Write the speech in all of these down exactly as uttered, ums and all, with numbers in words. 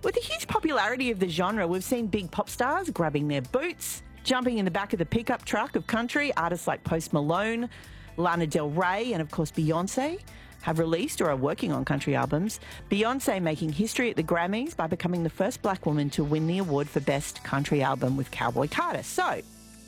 With the huge popularity of the genre, we've seen big pop stars grabbing their boots, jumping in the back of the pickup truck of country. Artists like Post Malone, Lana Del Rey, and of course Beyonce have released or are working on country albums. Beyonce making history at the Grammys by becoming the first black woman to win the award for Best Country Album with Cowboy Carter. So,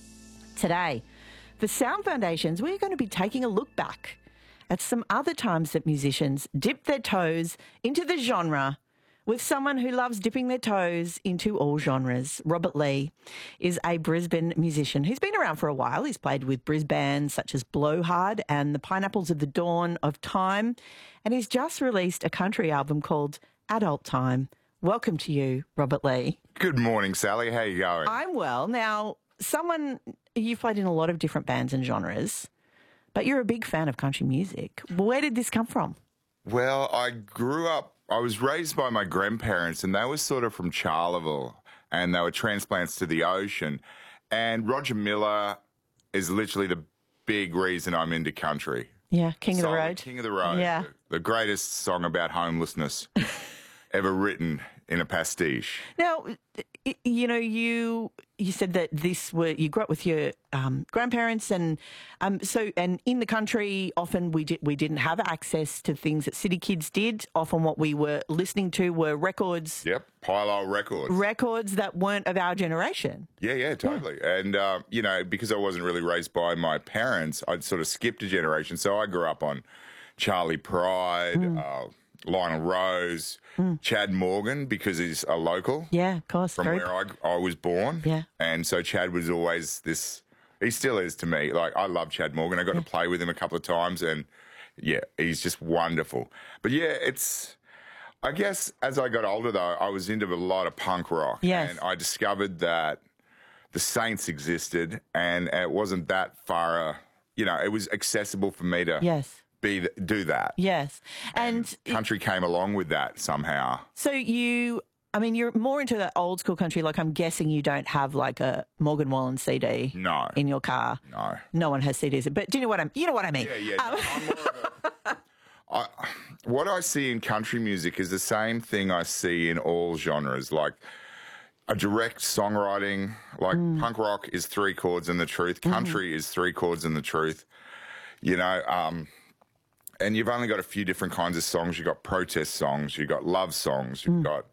today, for Sound Foundations, we're going to be taking a look back at some other times that musicians dipped their toes into the genre with someone who loves dipping their toes into all genres. Robert Lee is a Brisbane musician who's been around for a while. He's played with Brisbane bands such as Blowhard and the Pineapples of the Dawn of Time, and he's just released a country album called Adult Time. Welcome to you, Robert Lee. Good morning, Sally. How are you going? I'm well. Now, someone, you've played in a lot of different bands and genres, but you're a big fan of country music. Where did this come from? Well, I grew up, I was raised by my grandparents, and they were sort of from Charleville, and they were transplants to the ocean. And Roger Miller is literally the big reason I'm into country. Yeah, King of the Solid Road. King of the Road. Yeah. The, the greatest song about homelessness ever written in a pastiche. Now, you know, you you said that this were you grew up with your um, grandparents, and um, so and in the country, often we did we didn't have access to things that city kids did. Often, what we were listening to were records. Yep, Pile records. Records that weren't of our generation. Yeah, yeah, totally. Yeah. And uh, you know, because I wasn't really raised by my parents, I'd sort of skipped a generation. So I grew up on Charlie Pride. Mm. Uh, Lionel Rose, mm. Chad Morgan, because he's a local. Yeah, of course. From Very... where I, I was born. Yeah. And so Chad was always this, he still is to me. Like, I love Chad Morgan. I got yeah. to play with him a couple of times, and yeah, he's just wonderful. But yeah, it's, I guess as I got older, though, I was into a lot of punk rock. Yes. And I discovered that the Saints existed, and it wasn't that far, uh, you know, it was accessible for me to. Yes. Be do that. Yes. And, and country came along with that somehow. So you, I mean, you're more into that old school country. Like, I'm guessing you don't have like a Morgan Wallen C D no. in your car. No. No one has C Ds. But do you know what I'm, you know what I mean? Yeah, yeah. Um, no, I'm more of a, I, what I see in country music is the same thing I see in all genres. Like, a direct songwriting, like mm. punk rock is three chords and the truth. Country mm. is three chords and the truth. You know, um, and you've only got a few different kinds of songs. You've got protest songs, you've got love songs, you've mm. got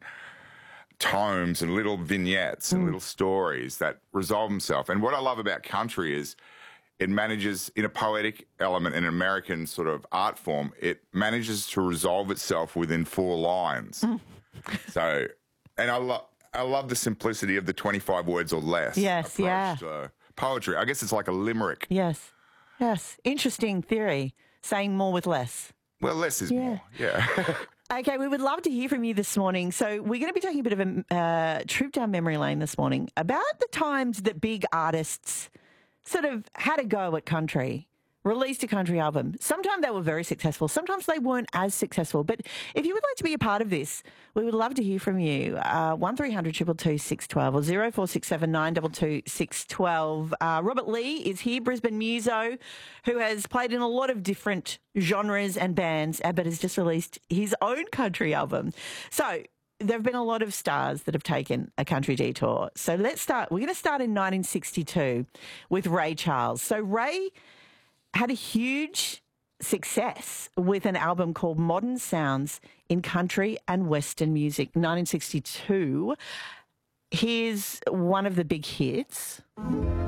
tomes and little vignettes and mm. little stories that resolve themselves. And what I love about country is it manages, in a poetic element, in an American sort of art form, it manages to resolve itself within four lines. Mm. So, and I, lo- I love the simplicity of the twenty-five words or less. Yes, yeah. To poetry. I guess it's like a limerick. Yes, yes. Interesting theory. Saying more with less. Well, less is yeah. more, yeah. Okay, we would love to hear from you this morning. So we're going to be taking a bit of a uh, trip down memory lane this morning about the times that big artists sort of had a go at country, released a country album. Sometimes they were very successful. Sometimes they weren't as successful. But if you would like to be a part of this, we would love to hear from you. Uh, one three hundred two two two six one two or zero four six seven nine two two six one two. Uh, Robert Lee is here, Brisbane muso, who has played in a lot of different genres and bands, but has just released his own country album. So there have been a lot of stars that have taken a country detour. So let's start. We're going to start in nineteen sixty-two with Ray Charles. So Ray had a huge success with an album called Modern Sounds in Country and Western Music. nineteen sixty-two. Here's one of the big hits.